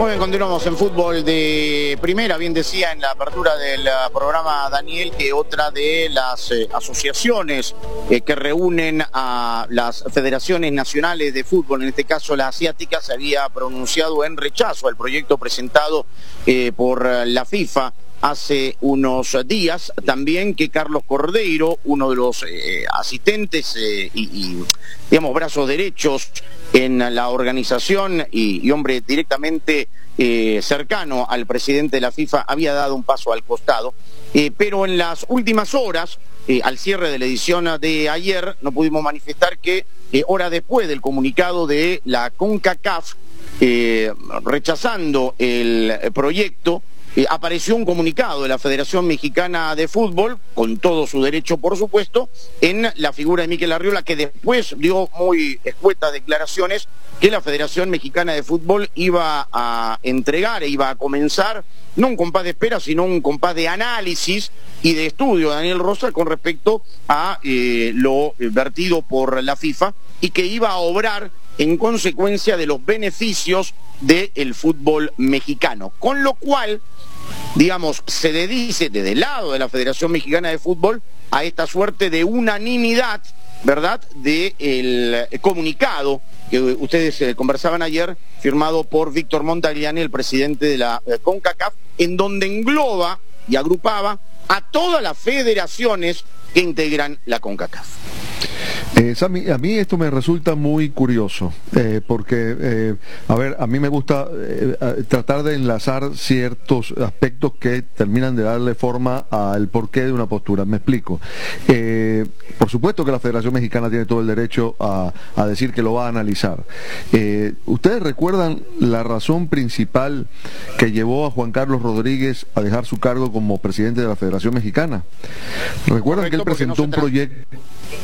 Muy bien, continuamos en fútbol de primera. Bien decía en la apertura del programa Daniel que otra de las asociaciones que reúnen a las federaciones nacionales de fútbol, en este caso la asiática, se había pronunciado en rechazo al proyecto presentado por la FIFA hace unos días. También que Carlos Cordeiro, uno de los asistentes y digamos brazos derechos en la organización y hombre directamente cercano al presidente de la FIFA, había dado un paso al costado, pero en las últimas horas, al cierre de la edición de ayer, no pudimos manifestar que horas después del comunicado de la CONCACAF rechazando el proyecto, apareció un comunicado de la Federación Mexicana de Fútbol, con todo su derecho por supuesto, en la figura de Mikel Arriola, que después dio muy escuetas declaraciones que la Federación Mexicana de Fútbol iba a entregar e iba a comenzar, no un compás de espera, sino un compás de análisis y de estudio de Daniel Rosa con respecto a lo vertido por la FIFA, y que iba a obrar en consecuencia de los beneficios del fútbol mexicano. Con lo cual, digamos, se le dice desde el lado de la Federación Mexicana de Fútbol a esta suerte de unanimidad, ¿verdad?, del comunicado que ustedes conversaban ayer, firmado por Víctor Montagliani, el presidente de la CONCACAF, en donde engloba y agrupaba a todas las federaciones que integran la CONCACAF. Sammy, a mí esto me resulta muy curioso, porque, a mí me gusta tratar de enlazar ciertos aspectos que terminan de darle forma al porqué de una postura. Me explico. Por supuesto que la Federación Mexicana tiene todo el derecho a decir que lo va a analizar. ¿Ustedes recuerdan la razón principal que llevó a Juan Carlos Rodríguez a dejar su cargo como presidente de la Federación Mexicana? ¿Recuerdan que él presentó un proyecto?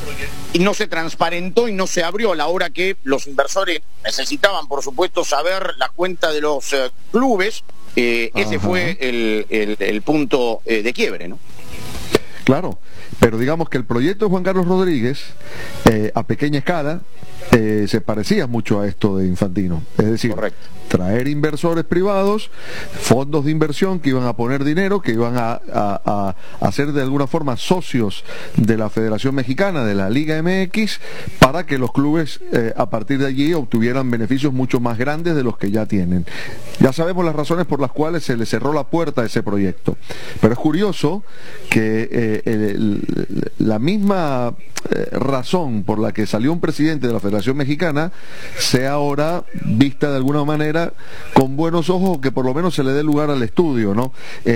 Y no se transparentó y no se abrió a la hora que los inversores necesitaban, por supuesto, saber la cuenta de los clubes. Ese fue el punto de quiebre, ¿no? Claro, pero digamos que el proyecto de Juan Carlos Rodríguez, a pequeña escala, se parecía mucho a esto de Infantino. Es decir, correcto, traer inversores privados, fondos de inversión que iban a poner dinero, que iban a ser de alguna forma socios de la Federación Mexicana, de la Liga MX, para que los clubes a partir de allí obtuvieran beneficios mucho más grandes de los que ya tienen. Ya sabemos las razones por las cuales se le cerró la puerta a ese proyecto, pero es curioso que la misma razón por la que salió un presidente de la Federación Mexicana sea ahora vista de alguna manera con buenos ojos, que por lo menos se le dé lugar al estudio, ¿no?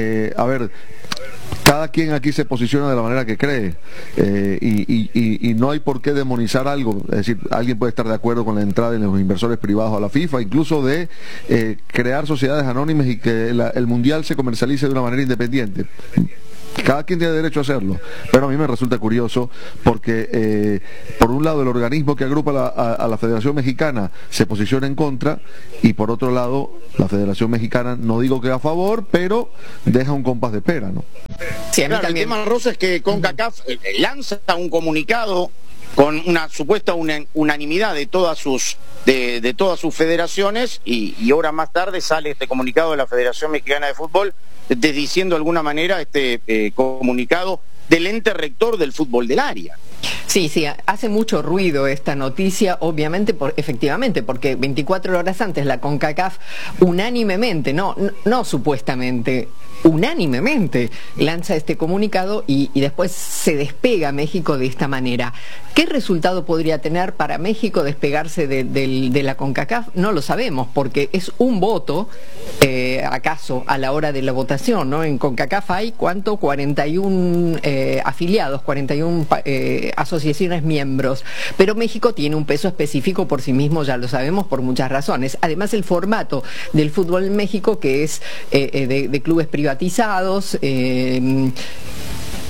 Cada quien aquí se posiciona de la manera que cree, y no hay por qué demonizar algo. Es decir, alguien puede estar de acuerdo con la entrada de los inversores privados a la FIFA, incluso de crear sociedades anónimas y que el Mundial se comercialice de una manera independiente. Cada quien tiene derecho a hacerlo, pero a mí me resulta curioso porque por un lado el organismo que agrupa a la Federación Mexicana se posiciona en contra, y por otro lado la Federación Mexicana, no digo que a favor, pero deja un compás de espera, ¿no? Sí, claro, el tema, Rosa, es que CONCACAF lanza un comunicado con una supuesta unanimidad de todas sus federaciones, y horas más tarde sale este comunicado de la Federación Mexicana de Fútbol desdiciendo de alguna manera este comunicado del ente rector del fútbol del área. Sí, hace mucho ruido esta noticia, obviamente, efectivamente, porque 24 horas antes la CONCACAF unánimemente, no supuestamente, unánimemente lanza este comunicado y después se despega México de esta manera. ¿Qué resultado podría tener para México despegarse de la CONCACAF? No lo sabemos, porque es un voto, acaso, a la hora de la votación, ¿no? En CONCACAF hay, ¿cuánto? 41 afiliados, 41 asociaciones miembros, pero México tiene un peso específico por sí mismo, ya lo sabemos, por muchas razones. Además, el formato del fútbol en México, que es de clubes privatizados,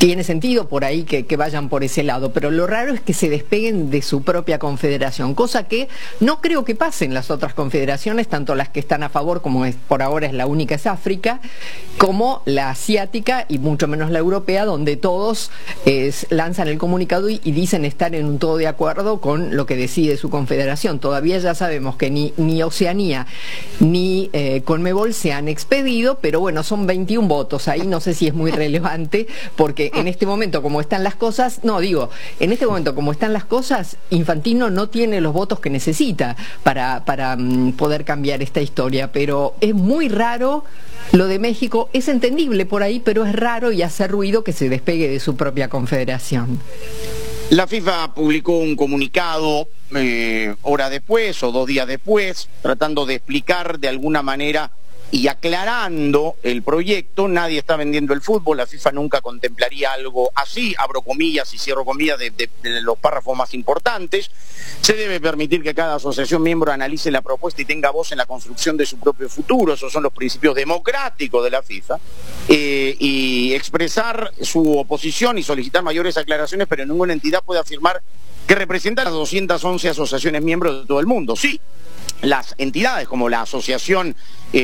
tiene sentido por ahí que vayan por ese lado, pero lo raro es que se despeguen de su propia confederación, cosa que no creo que pase en las otras confederaciones, tanto las que están a favor, como por ahora es la única, es África, como la asiática y mucho menos la europea, donde todos lanzan el comunicado y dicen estar en un todo de acuerdo con lo que decide su confederación. Todavía ya sabemos que ni Oceanía ni Conmebol se han expedido, pero bueno, son 21 votos, ahí no sé si es muy relevante, porque en este momento como están las cosas, en este momento como están las cosas, Infantino no tiene los votos que necesita para poder cambiar esta historia, pero es muy raro lo de México, es entendible por ahí, pero es raro y hace ruido que se despegue de su propia confederación. La FIFA publicó un comunicado hora después o 2 días después, tratando de explicar de alguna manera y aclarando el proyecto. Nadie está vendiendo el fútbol, la FIFA nunca contemplaría algo así, abro comillas y cierro comillas de los párrafos más importantes. Se debe permitir que cada asociación miembro analice la propuesta y tenga voz en la construcción de su propio futuro, esos son los principios democráticos de la FIFA, y expresar su oposición y solicitar mayores aclaraciones, pero ninguna entidad puede afirmar que representa a las 211 asociaciones miembros de todo el mundo. Sí, las entidades como la Asociación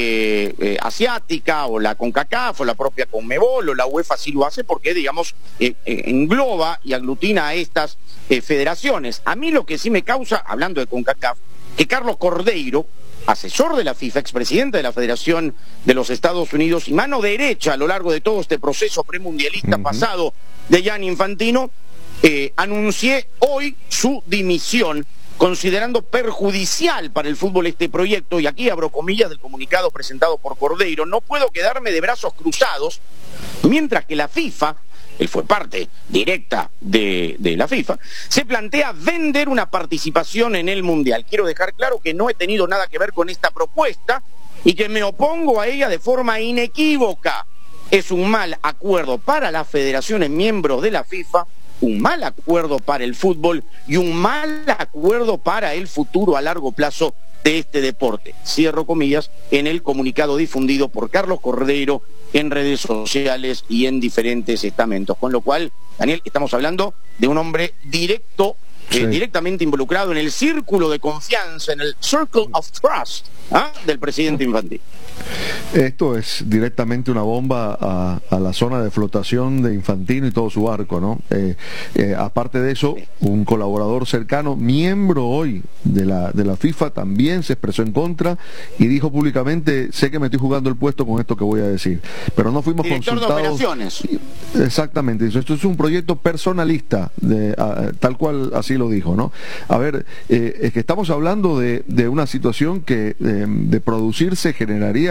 Asiática o la CONCACAF o la propia CONMEBOL o la UEFA sí lo hace porque, digamos, engloba y aglutina a estas federaciones. A mí lo que sí me causa, hablando de CONCACAF, que Carlos Cordeiro, asesor de la FIFA, expresidente de la Federación de los Estados Unidos y mano derecha a lo largo de todo este proceso premundialista pasado de Gianni Infantino, anuncie hoy su dimisión, considerando perjudicial para el fútbol este proyecto, y aquí abro comillas del comunicado presentado por Cordeiro: no puedo quedarme de brazos cruzados mientras que la FIFA, él fue parte directa de la FIFA, se plantea vender una participación en el Mundial. Quiero dejar claro que no he tenido nada que ver con esta propuesta y que me opongo a ella de forma inequívoca. Es un mal acuerdo para las federaciones miembros de la FIFA, un mal acuerdo para el fútbol y un mal acuerdo para el futuro a largo plazo de este deporte. Cierro comillas en el comunicado difundido por Carlos Cordeiro en redes sociales y en diferentes estamentos. Con lo cual, Daniel, estamos hablando de un hombre directo, directamente involucrado en el círculo de confianza, en el circle of trust del presidente Infantino. Esto es directamente una bomba a la zona de flotación de Infantino y todo su barco, ¿no? Aparte de eso, un colaborador cercano, miembro hoy de la FIFA, también se expresó en contra y dijo públicamente: sé que me estoy jugando el puesto con esto que voy a decir, pero no fuimos Director consultados. De operaciones. Exactamente, esto es un proyecto personalista, tal cual así lo dijo, ¿no? A ver, es que estamos hablando de una situación que de producirse generaría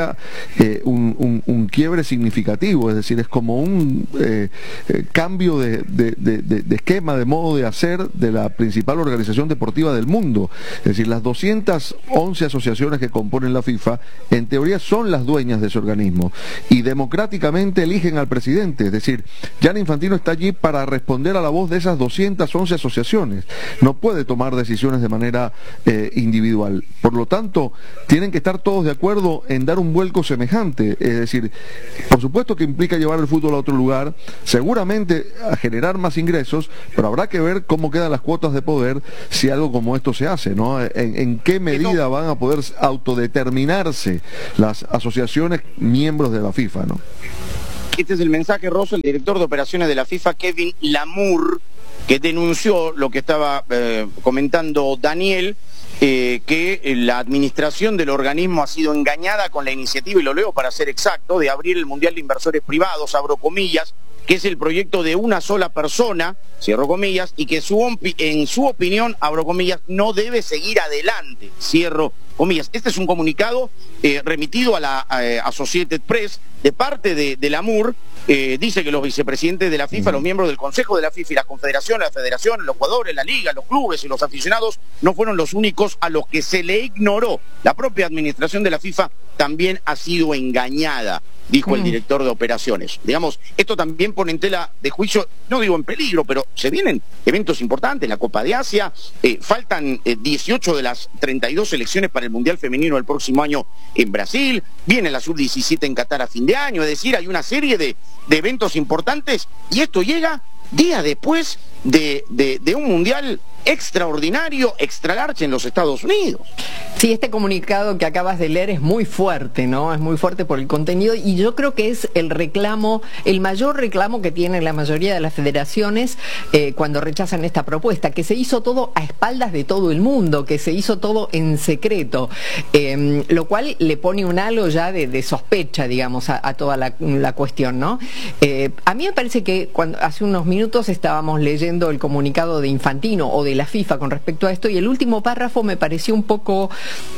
un quiebre significativo, es decir, es como un cambio de esquema, de modo de hacer de la principal organización deportiva del mundo. Es decir, las 211 asociaciones que componen la FIFA, en teoría son las dueñas de ese organismo y democráticamente eligen al presidente. Es decir, Gianni Infantino está allí para responder a la voz de esas 211 asociaciones. No puede tomar decisiones de manera individual. Por lo tanto, tienen que estar todos de acuerdo en dar un vuelco semejante. Es decir, por supuesto que implica llevar el fútbol a otro lugar, seguramente a generar más ingresos, pero habrá que ver cómo quedan las cuotas de poder si algo como esto se hace, ¿no? En qué medida van a poder autodeterminarse las asociaciones miembros de la FIFA, ¿no? Este es el mensaje, Rosso, el director de operaciones de la FIFA, Kevin Lamour, que denunció lo que estaba comentando Daniel, que la administración del organismo ha sido engañada con la iniciativa, y lo leo para ser exacto, de abrir el Mundial de Inversores Privados, abro comillas, que es el proyecto de una sola persona, cierro comillas, y que en su opinión, abro comillas, no debe seguir adelante, cierro comillas. Este es un comunicado remitido a la Associated Press de parte de Lamour. Dice que los vicepresidentes de la FIFA, los miembros del Consejo de la FIFA y la Confederación, la Federación, los jugadores, la Liga, los clubes y los aficionados no fueron los únicos a los que se le ignoró. La propia administración de la FIFA también ha sido engañada, dijo el director de operaciones. Digamos, esto también pone en tela de juicio, no digo en peligro, pero se vienen eventos importantes, la Copa de Asia, faltan 18 de las 32 selecciones para el Mundial Femenino el próximo año en Brasil, viene la Sub-17 en Qatar a fin de año, es decir, hay una serie de de eventos importantes, y esto llega días después de un mundial extraordinario, extra large en los Estados Unidos. Sí, este comunicado que acabas de leer es muy fuerte, ¿no? Es muy fuerte por el contenido, y yo creo que es el reclamo, el mayor reclamo que tienen la mayoría de las federaciones cuando rechazan esta propuesta, que se hizo todo a espaldas de todo el mundo, que se hizo todo en secreto, lo cual le pone un halo ya de sospecha, digamos, a toda la cuestión, ¿no? A mí me parece que cuando hace unos minutos estábamos leyendo el comunicado de Infantino o de la FIFA con respecto a esto, y el último párrafo me pareció un poco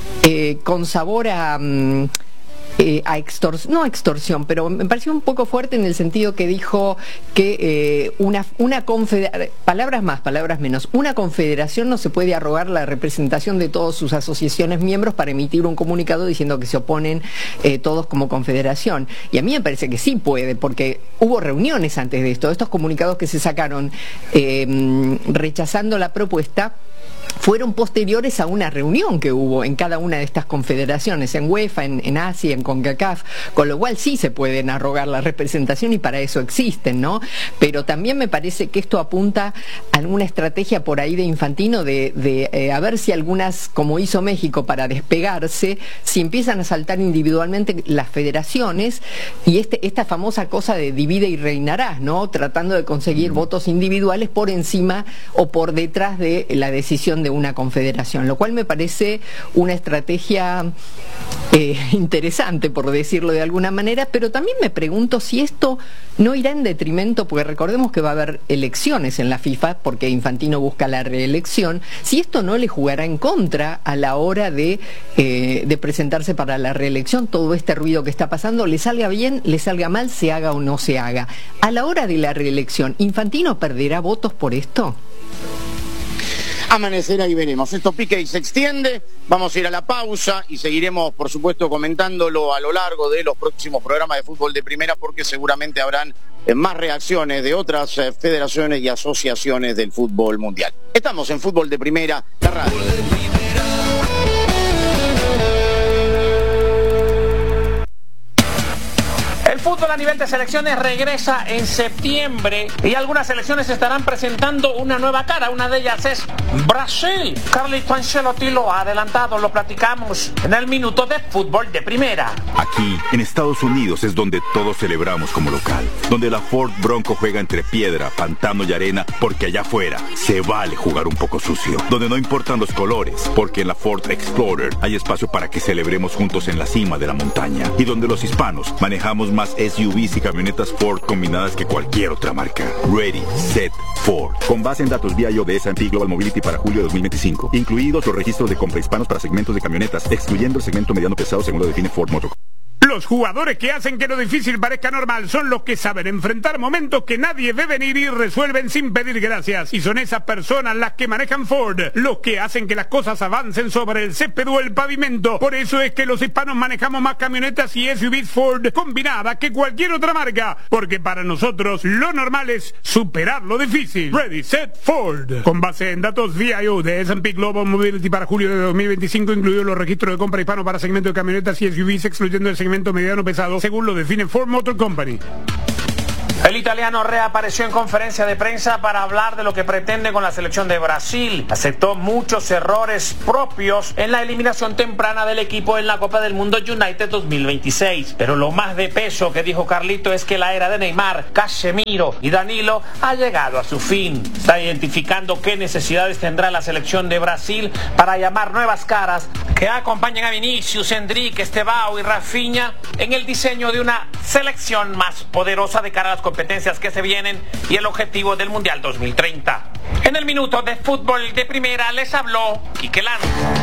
con sabor a extorsión, no extorsión, pero me pareció un poco fuerte en el sentido que dijo que una confederación, palabras más, palabras menos, una confederación no se puede arrogar la representación de todas sus asociaciones miembros para emitir un comunicado diciendo que se oponen todos como confederación. Y a mí me parece que sí puede, porque hubo reuniones antes de esto. Estos comunicados que se sacaron rechazando la propuesta fueron posteriores a una reunión que hubo en cada una de estas confederaciones, en UEFA, en Asia, en CONCACAF, con lo cual sí se pueden arrogar la representación y para eso existen, ¿no? Pero también me parece que esto apunta a alguna estrategia por ahí de Infantino de a ver si algunas, como hizo México para despegarse, si empiezan a saltar individualmente las federaciones, y esta famosa cosa de divide y reinarás, ¿no? Tratando de conseguir votos individuales por encima o por detrás de la decisión de una confederación, lo cual me parece una estrategia interesante, por decirlo de alguna manera, pero también me pregunto si esto no irá en detrimento, porque recordemos que va a haber elecciones en la FIFA, porque Infantino busca la reelección, si esto no le jugará en contra a la hora de presentarse para la reelección, todo este ruido que está pasando, le salga bien, le salga mal, se haga o no se haga. A la hora de la reelección, ¿Infantino perderá votos por esto? Amanecerá y veremos. Esto pica y se extiende. Vamos a ir a la pausa y seguiremos, por supuesto, comentándolo a lo largo de los próximos programas de fútbol de primera, porque seguramente habrán más reacciones de otras federaciones y asociaciones del fútbol mundial. Estamos en Fútbol de Primera, la radio. El fútbol a nivel de selecciones regresa en septiembre y algunas selecciones estarán presentando una nueva cara. Una de ellas es Brasil. Carlito Ancelotti lo ha adelantado, lo platicamos en el minuto de Fútbol de Primera. Aquí, en Estados Unidos, es donde todos celebramos como local. Donde la Ford Bronco juega entre piedra, pantano y arena, porque allá afuera se vale jugar un poco sucio. Donde no importan los colores, porque en la Ford Explorer hay espacio para que celebremos juntos en la cima de la montaña. Y donde los hispanos manejamos más SUVs y camionetas Ford combinadas que cualquier otra marca. Ready, Set, Ford. Con base en datos BIO de S&P Global Mobility para julio de 2025. Incluidos los registros de compra hispanos para segmentos de camionetas, excluyendo el segmento mediano pesado según lo define Ford Motor. Los jugadores que hacen que lo difícil parezca normal son los que saben enfrentar momentos que nadie ve venir y resuelven sin pedir gracias. Y son esas personas las que manejan Ford, los que hacen que las cosas avancen sobre el césped o el pavimento. Por eso es que los hispanos manejamos más camionetas y SUVs Ford combinadas que cualquier otra marca. Porque para nosotros lo normal es superar lo difícil. Ready, Set, Ford. Con base en datos VIO de S&P Global Mobility para julio de 2025, incluidos los registros de compra hispano para segmento de camionetas y SUVs, excluyendo el segmento mediano pesado, según lo define Ford Motor Company. El italiano reapareció en conferencia de prensa para hablar de lo que pretende con la selección de Brasil. Aceptó muchos errores propios en la eliminación temprana del equipo en la Copa del Mundo United 2026. Pero lo más de peso que dijo Carlito es que la era de Neymar, Casemiro y Danilo ha llegado a su fin. Está identificando qué necesidades tendrá la selección de Brasil para llamar nuevas caras que acompañen a Vinicius, Enrique, Estevao y Rafinha en el diseño de una selección más poderosa de cara a las competencias que se vienen y el objetivo del Mundial 2030. En el minuto de Fútbol de Primera les habló Quique Lano.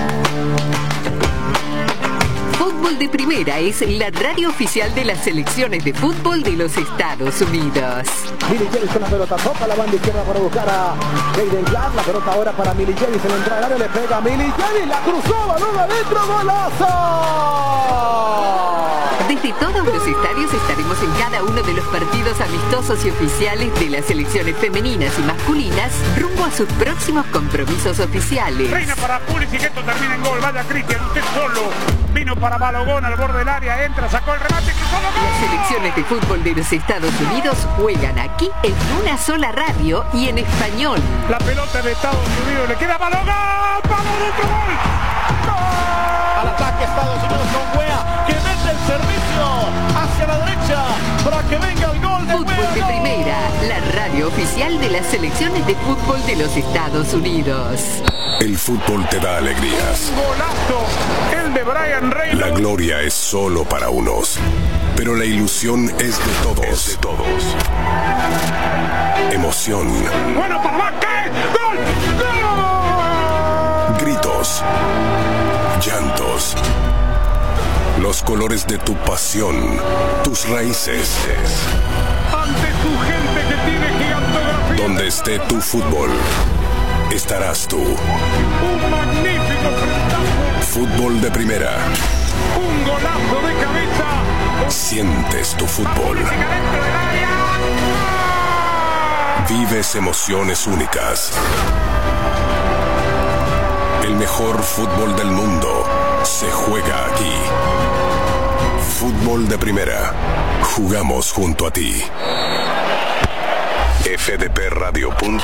Fútbol de Primera es la radio oficial de las selecciones de fútbol de los Estados Unidos. Milicevic con la pelota, toca la banda izquierda para buscar a Jaden Glass, la pelota ahora para Milicevic, en la entrada del área le pega a Milicevic, la cruzó, balón adentro, golazo. Desde de todos los estadios estaremos en cada uno de los partidos amistosos y oficiales de las selecciones femeninas y masculinas rumbo a sus próximos compromisos oficiales. Reina para Pulisic, que esto termina en gol. Vaya Cristian, usted solo. Vino para Balogón al borde del área, entra, sacó el remate, cruzó ¡gol! Las selecciones de fútbol de los Estados Unidos juegan aquí en una sola radio y en español. La pelota de Estados Unidos le queda a Balogón. ¡Vamos, otro gol! ¡Gol! Al ataque Estados Unidos con Wea, que mete el servicio hacia la derecha para que venga el gol de Fútbol de Wea. Primera, la radio oficial de las selecciones de fútbol de los Estados Unidos. El fútbol te da alegrías. Golazo, el de Brian Reynolds. La gloria es solo para unos, pero la ilusión es de todos. Emoción. Bueno, para Vázquez. ¡Gol! ¡Gol! Gritos. Llantos. Los colores de tu pasión. Tus raíces. Ante tu gente que tiene gigantografía. Donde esté tu fútbol, estarás tú. Un magnífico frentazo. Fútbol de Primera. Un golazo de cabeza. Sientes tu fútbol. Dentro del área. Vives emociones únicas. El mejor fútbol del mundo se juega aquí. Fútbol de Primera. Jugamos junto a ti. fdpradio.com